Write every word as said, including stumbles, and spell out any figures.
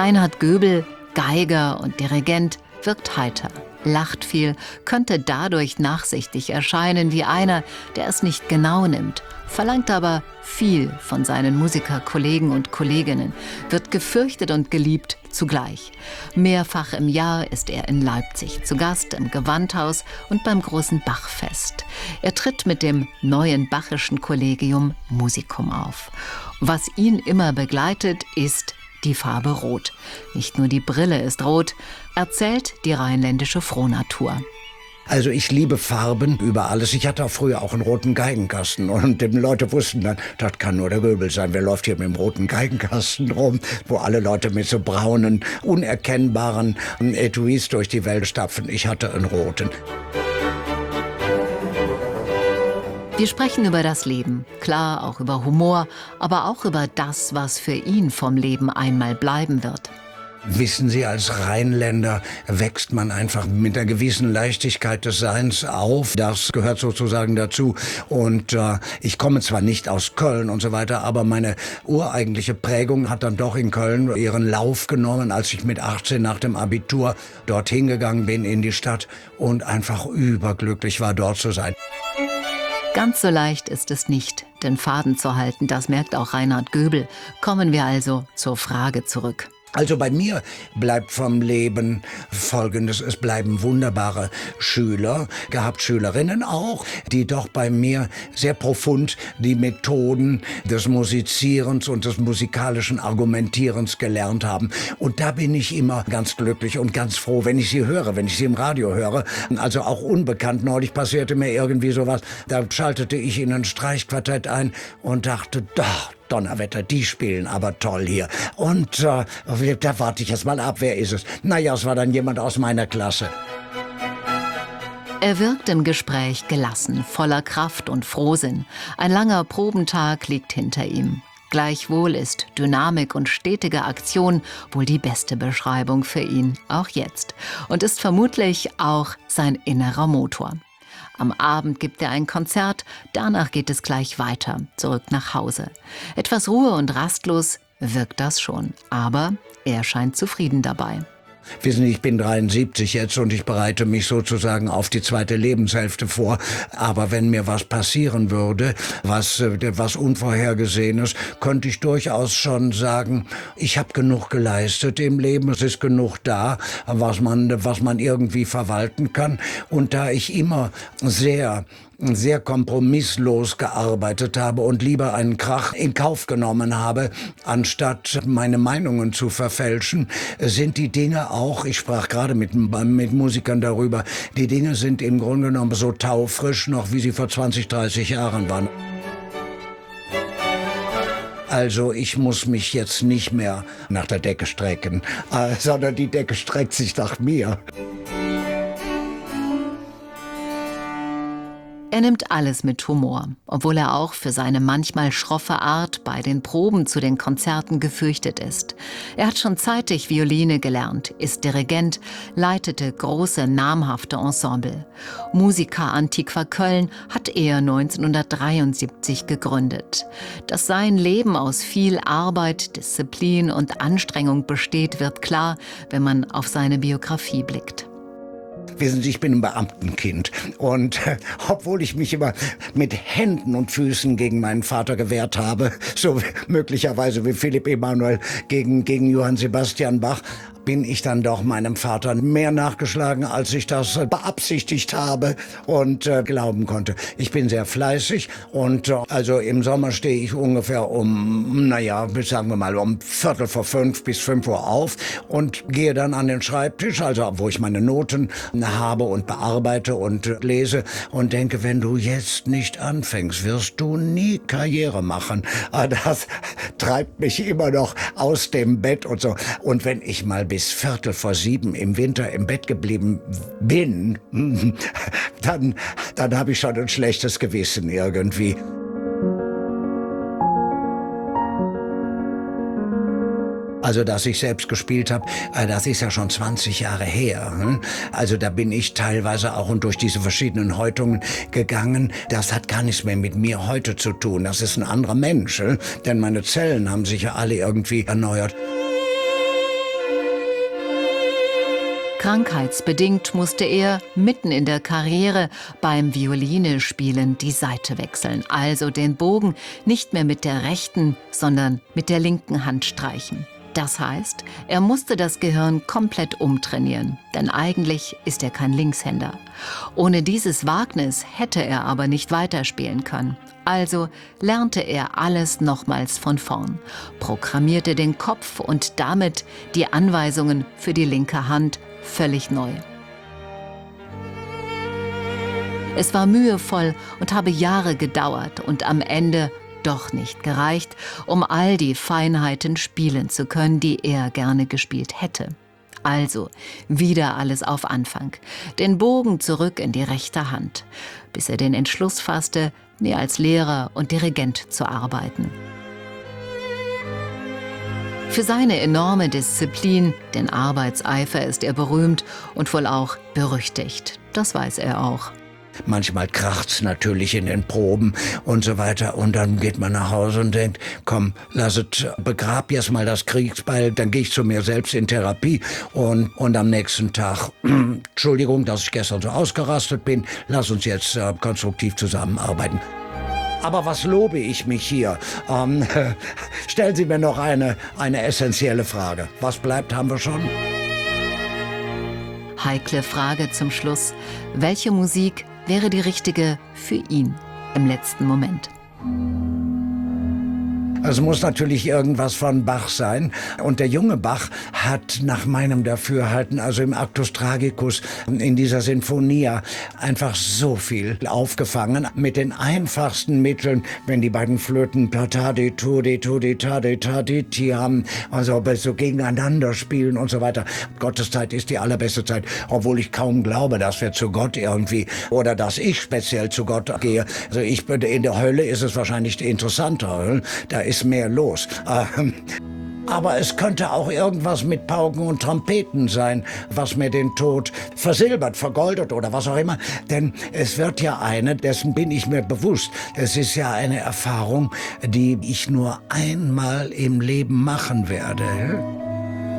Reinhard Göbel, Geiger und Dirigent, wirkt heiter, lacht viel, könnte dadurch nachsichtig erscheinen wie einer, der es nicht genau nimmt, verlangt aber viel von seinen Musikerkollegen und Kolleginnen, wird gefürchtet und geliebt zugleich. Mehrfach im Jahr ist er in Leipzig zu Gast im Gewandhaus und beim großen Bachfest. Er tritt mit dem neuen Bachischen Collegium Musicum auf. Was ihn immer begleitet, ist die Farbe Rot. Nicht nur die Brille ist rot, erzählt die rheinländische Frohnatur. Also ich liebe Farben über alles. Ich hatte auch früher auch einen roten Geigenkasten und die Leute wussten dann, das kann nur der Göbel sein. Wer läuft hier mit dem roten Geigenkasten rum, wo alle Leute mit so braunen, unerkennbaren Etuis durch die Welt stapfen. Ich hatte einen roten. Wir sprechen über das Leben, klar auch über Humor, aber auch über das, was für ihn vom Leben einmal bleiben wird. Wissen Sie, als Rheinländer wächst man einfach mit einer gewissen Leichtigkeit des Seins auf. Das gehört sozusagen dazu. Und äh, ich komme zwar nicht aus Köln und so weiter, aber meine ureigentliche Prägung hat dann doch in Köln ihren Lauf genommen, als ich mit achtzehn nach dem Abitur dorthin gegangen bin in die Stadt und einfach überglücklich war, dort zu sein. Ganz so leicht ist es nicht, den Faden zu halten, das merkt auch Reinhard Göbel. Kommen wir also zur Frage zurück. Also bei mir bleibt vom Leben Folgendes: Es bleiben wunderbare Schüler, gehabt Schülerinnen auch, die doch bei mir sehr profund die Methoden des Musizierens und des musikalischen Argumentierens gelernt haben. Und da bin ich immer ganz glücklich und ganz froh, wenn ich sie höre, wenn ich sie im Radio höre. Also auch unbekannt. Neulich passierte mir irgendwie sowas, da schaltete ich in ein Streichquartett ein und dachte, doch, Donnerwetter, die spielen aber toll hier. Und äh, da warte ich jetzt mal ab, wer ist es? Naja, es war dann jemand aus meiner Klasse. Er wirkt im Gespräch gelassen, voller Kraft und Frohsinn. Ein langer Probentag liegt hinter ihm. Gleichwohl ist Dynamik und stetige Aktion wohl die beste Beschreibung für ihn, auch jetzt. Und ist vermutlich auch sein innerer Motor. Am Abend gibt er ein Konzert, danach geht es gleich weiter, zurück nach Hause. Etwas Ruhe und rastlos wirkt das schon, aber er scheint zufrieden dabei. Wissen Sie, ich bin dreiundsiebzig jetzt und ich bereite mich sozusagen auf die zweite Lebenshälfte vor. Aber wenn mir was passieren würde, was, was Unvorhergesehenes, könnte ich durchaus schon sagen, ich habe genug geleistet im Leben, es ist genug da, was man, was man irgendwie verwalten kann. Und da ich immer sehr sehr kompromisslos gearbeitet habe und lieber einen Krach in Kauf genommen habe, anstatt meine Meinungen zu verfälschen, sind die Dinge auch, ich sprach gerade mit, mit Musikern darüber, die Dinge sind im Grunde genommen so taufrisch noch, wie sie vor zwanzig, dreißig Jahren waren. Also ich muss mich jetzt nicht mehr nach der Decke strecken, äh, sondern die Decke streckt sich nach mir. Er nimmt alles mit Humor, obwohl er auch für seine manchmal schroffe Art bei den Proben zu den Konzerten gefürchtet ist. Er hat schon zeitig Violine gelernt, ist Dirigent, leitete große, namhafte Ensemble. Musica Antiqua Köln hat er neunzehnhundertdreiundsiebzig gegründet. Dass sein Leben aus viel Arbeit, Disziplin und Anstrengung besteht, wird klar, wenn man auf seine Biografie blickt. Wissen Sie, ich bin ein Beamtenkind und äh, obwohl ich mich immer mit Händen und Füßen gegen meinen Vater gewehrt habe, so möglicherweise wie Philipp Emanuel gegen, gegen Johann Sebastian Bach, bin ich dann doch meinem Vater mehr nachgeschlagen, als ich das beabsichtigt habe und äh, glauben konnte. Ich bin sehr fleißig und äh, also im Sommer stehe ich ungefähr um, naja, sagen wir mal um Viertel vor fünf bis fünf Uhr auf und gehe dann an den Schreibtisch, also wo ich meine Noten habe und bearbeite und äh, lese und denke, wenn du jetzt nicht anfängst, wirst du nie Karriere machen. Äh, das treibt mich immer noch aus dem Bett und so. Und wenn ich mal bis Viertel vor sieben im Winter im Bett geblieben bin, dann, dann habe ich schon ein schlechtes Gewissen irgendwie. Also, dass ich selbst gespielt habe, das ist ja schon zwanzig Jahre her. Also da bin ich teilweise auch und durch diese verschiedenen Häutungen gegangen. Das hat gar nichts mehr mit mir heute zu tun. Das ist ein anderer Mensch, denn meine Zellen haben sich ja alle irgendwie erneuert. Krankheitsbedingt musste er mitten in der Karriere beim Violine-Spielen die Seite wechseln, also den Bogen nicht mehr mit der rechten, sondern mit der linken Hand streichen. Das heißt, er musste das Gehirn komplett umtrainieren, denn eigentlich ist er kein Linkshänder. Ohne dieses Wagnis hätte er aber nicht weiterspielen können. Also lernte er alles nochmals von vorn, programmierte den Kopf und damit die Anweisungen für die linke Hand völlig neu. Es war mühevoll und habe Jahre gedauert und am Ende doch nicht gereicht, um all die Feinheiten spielen zu können, die er gerne gespielt hätte. Also wieder alles auf Anfang, den Bogen zurück in die rechte Hand, bis er den Entschluss fasste, mehr als Lehrer und Dirigent zu arbeiten. Für seine enorme Disziplin, den Arbeitseifer ist er berühmt und wohl auch berüchtigt. Das weiß er auch. Manchmal kracht's natürlich in den Proben und so weiter. Und dann geht man nach Hause und denkt, komm, lass es, begrab jetzt mal das Kriegsbeil, dann gehe ich zu mir selbst in Therapie. Und, und am nächsten Tag, Entschuldigung, dass ich gestern so ausgerastet bin, lass uns jetzt äh, konstruktiv zusammenarbeiten. Aber was lobe ich mich hier? Ähm, stellen Sie mir noch eine, eine essentielle Frage. Was bleibt, haben wir schon? Heikle Frage zum Schluss. Welche Musik wäre die richtige für ihn im letzten Moment? Es muss natürlich irgendwas von Bach sein. Und der junge Bach hat nach meinem Dafürhalten, also im Actus Tragicus, in dieser Sinfonia, einfach so viel aufgefangen. Mit den einfachsten Mitteln, wenn die beiden Flöten Tadi, Tudi, Tudi, Tadi, Tadi, Ti haben, also so gegeneinander spielen und so weiter. Gotteszeit ist die allerbeste Zeit, obwohl ich kaum glaube, dass wir zu Gott irgendwie, oder dass ich speziell zu Gott gehe. Also ich, in der Hölle ist es wahrscheinlich interessanter. Da ist mehr los. Aber es könnte auch irgendwas mit Pauken und Trompeten sein, was mir den Tod versilbert, vergoldet oder was auch immer. Denn es wird ja eine, dessen bin ich mir bewusst, es ist ja eine Erfahrung, die ich nur einmal im Leben machen werde.